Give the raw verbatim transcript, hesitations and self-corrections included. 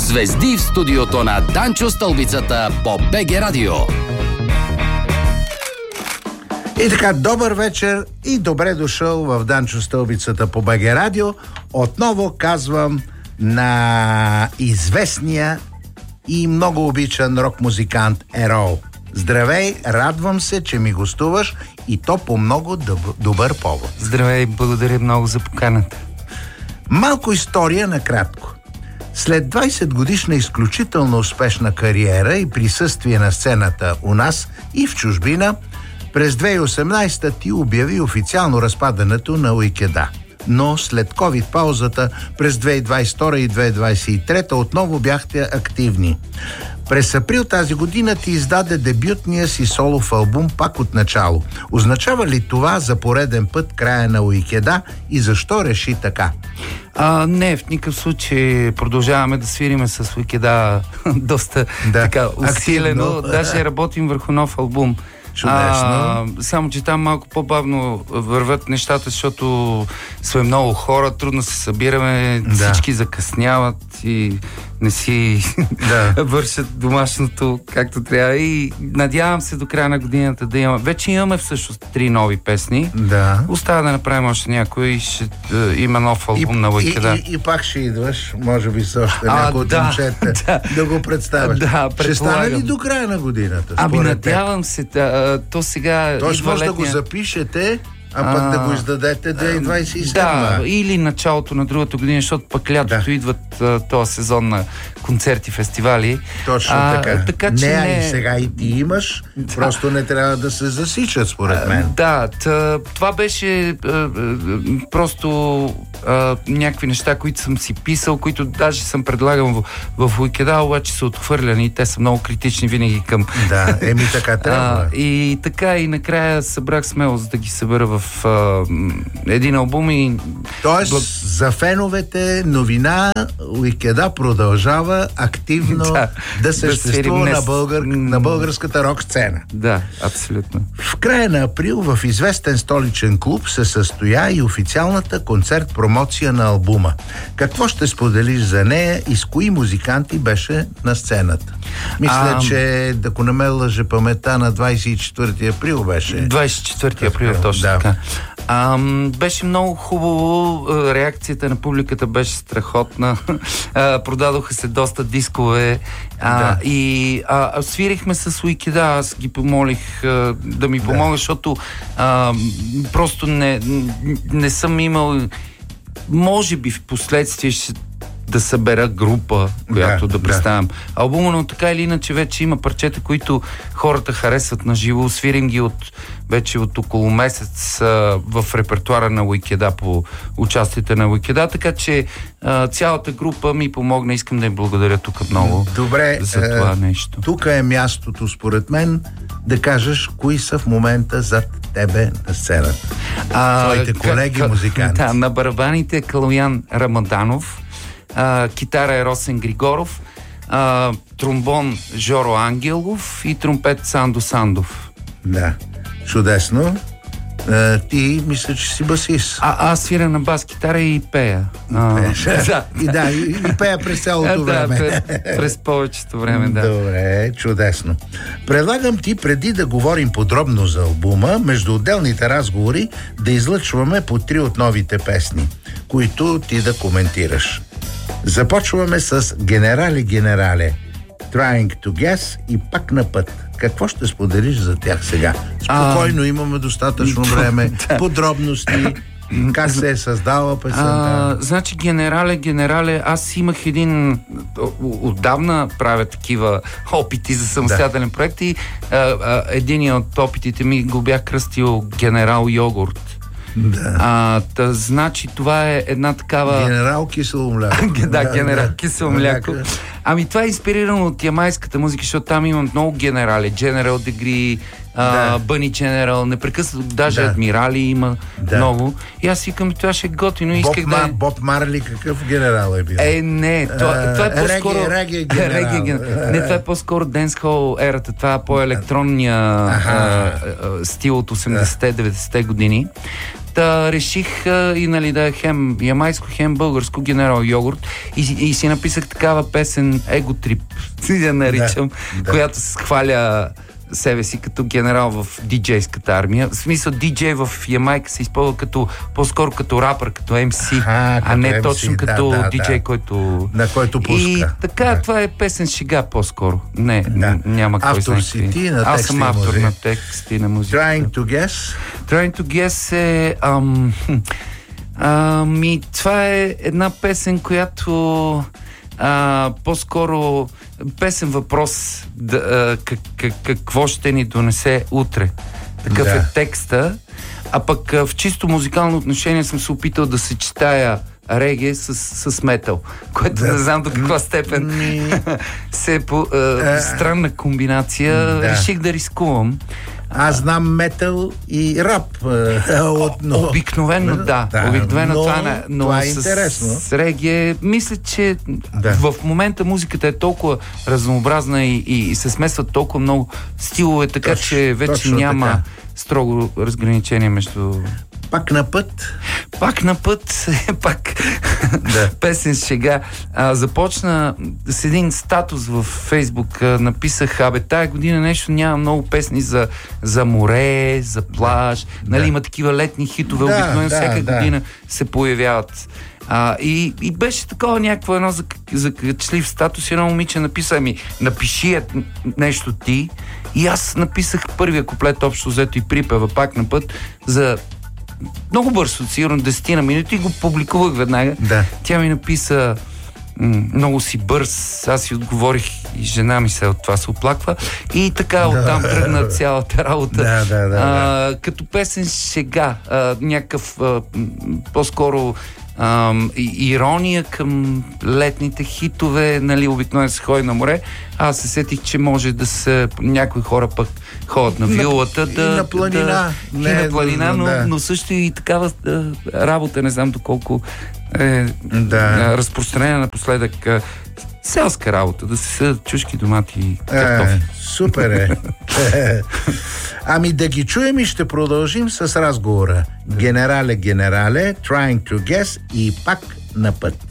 Звезди в студиото на Данчо Стълбицата по БГ Радио. И така, добър вечер и добре дошъл в Данчо Стълбицата по БГ Радио. Отново казвам на известния и много обичан рок-музикант Ерол. Здравей, радвам се, че ми гостуваш и то по много дъб- добър повод. Здравей, благодаря много за поканата. Малко история накратко. След двайсет годишна изключително успешна кариера и присъствие на сцената у нас и в чужбина, през две хиляди и осемнадесета ти обяви официално разпадането на Уикеда. Но след ковид-паузата през две хиляди двадесет и втора и две хиляди двадесет и трета отново бяхте активни. През април тази година ти издаде дебютния си солов албум пак от начало. Означава ли това за пореден път края на Уикеда и защо реши така? А, не, в никакъв случай продължаваме да свириме с Уикеда доста да, така усилено. активно. Даже работим върху нов албум. Чудесно. А, само, че там малко по-бавно върват нещата, защото сме много хора, трудно се събираме, да. Всички закъсняват и не си да. вършат домашното както трябва. И надявам се до края на годината да имаме. Вече имаме всъщност три нови песни. Да. Остава да направим още някой и ще е, има нов албум и, на Уикеда. И, и, и пак ще идваш, може би с още някой от да, момчета, да, да го представяш. Да, ще стане ли до края на годината? Ами надявам се, да, то сега Тоест може летния... да го запишете, а пък а, да го издадете две хиляди двадесет и седма. Да, или началото на другата година, защото пък лятото да. идват а, този сезон на концерти, фестивали. Точно а, така. така че не, не... и сега и ти имаш, да. Просто не трябва да се засичат, според мен. А, да, тъ, това беше а, а, просто а, някакви неща, които съм си писал, които даже съм предлагал в, в Уикеда, обаче са отхвърляни и те са много критични винаги към... Да, еми така трябва. А, и така и накрая събрах смелост да ги събера в а, един албум и... Тоест, Благ... за феновете новина Уикеда продължава активно да, да съществува да на, българ... на българската рок сцена. Да, абсолютно. В края на април в известен столичен клуб се състоя и официалната концерт-промоция на албума. Какво ще споделиш за нея и с кои музиканти беше на сцената? Мисля, а... че ако не ме лъже паметта, на двадесет и четвърти април беше. двадесет и четвърти април, точно да. така. А, беше много хубаво, реакцията на публиката беше страхотна, а, продадоха се доста дискове а, да. и а, свирихме с Уикеда, аз ги помолих а, да ми помогна, да. защото а, просто не, не съм имал, може би в последствие ще да събера група, която да, да представям да. албума, но така или иначе вече има парчета, които хората харесват на живо. Свирим ги от, вече от около месец а, в репертуара на Уикеда по участите на Уикеда, така че а, цялата група ми помогна. Искам да им благодаря тук много. Добре, за това е, нещо. Тук е мястото, според мен, да кажеш кои са в момента зад тебе на сцената. А, Твоите колеги, к- музиканти. Да, на барабаните е Калоян Рамаданов, Uh, китара е Росен Григоров, uh, тромбон Жоро Ангелов и тромпет Сандо Сандов. Да, чудесно. Uh, ти мисля, че си басист. А, аз свиря на бас китара и пея. Uh, да. И да, и, и пея през цялото време. Да, през, през повечето време, да. Добре, чудесно. Предлагам ти, преди да говорим подробно за албума, между отделните разговори да излъчваме по три от новите песни, които ти да коментираш. Започваме с Генерали, генерале, Trying to Guess и пак на път. Какво ще споделиш за тях сега? Спокойно, а, имаме достатъчно време, да. подробности, как се е създала песента. А, значи, генерале, генерале, аз имах един... Отдавна правя такива опити за самостоятелен да. проект и а, а, един от опитите ми го бях кръстил Генерал Йогурт. Да. А, та, значи това е една такава... Генерал кисело мляко. да, генерал да. кисело мляко. Ами това е инспирирано от ямайската музика, защото там имам много генерали. General Degree, да. Бъни General, непрекъснато, даже да. адмирали има да. много. И аз викам, това ще е готино. Боб, исках да... Боб Марли какъв генерал е бил? Е, не, това, това е по-скоро... Реги, реги генерал. генерал. Не, това е по-скоро dancehall ерата, това е по-електронния а, а, стил от осемдесетте-деветдесетте години. Та реших а, и нали да е хем ямайско, хем българско, Генерал Йогурт. И, и си написах такава песен Его Трип, я наричам, да, да. която се хваля себе си като генерал в диджейската армия. В смисъл, диджей в Ямайка се използва като, по-скоро като рапър, като ем си, а, а не ем си, точно като да, да, диджей, да. който... На който пуска. И така, да. Това е песен шега по-скоро. Не, да. няма кой автор си ти на текст. Аз съм автор на текст и на музика. Trying to Guess? Trying to Guess е... Ам, ами, това е една песен, която... А, по-скоро песен въпрос да, а, как, как, какво ще ни донесе утре. Такъв да. е текста. А пък а, в чисто музикално отношение съм се опитал да съчетая реге с, с метал, което да. не знам до каква степен се е по, а, странна комбинация. Да. Реших да рискувам. Аз знам метал и рап. О, обикновено да. да. Обикновено но, това, не, но това е с, интересно. С реге, мисля, че да. в момента музиката е толкова разнообразна и, и, и се смесват толкова много стилове, така точно, че вече няма така. строго разграничение между... Пак на път? Пак на път, пак да. песен шега. А, започна с един статус във Фейсбук. А, написах, абе, тая година нещо няма много песни за, за море, за плаж. Да. Нали, има такива летни хитове, да, обикновено да, всяка да. година се появяват. А, и, и беше такова някакво едно закачлив статус. Едно момиче написа, ами, напиши нещо ти. И аз написах първия куплет общо взето и припева пак на път за много бързо, сигурно десет на минути, и го публикувах веднага. Да. Тя ми написа м- много си бърз, аз си отговорих и жена ми се от това се оплаква. И така да. оттам тръгна цялата работа. Да, да, да, а, да. Като песен шега, а, някакъв а, по-скоро а, ирония към летните хитове, нали, обикновено се ходи на море. Аз се сетих, че може да се някои хора пък ходят на вилата, да, и на планина, да, не, и на планина но, да. но също и такава да, работа, не знам доколко е да. разпространена напоследък. Селска работа, да се съдат чушки, домати и картофи. Е, супер е. Ами да ги чуем и ще продължим с разговора. Генерале, генерале, Trying to Guess и пак на път.